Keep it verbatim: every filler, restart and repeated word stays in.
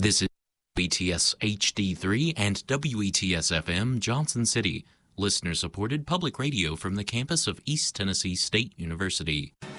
This is W E T S H D three and W E T S F M Johnson City, listener-supported public radio from the campus of East Tennessee State University.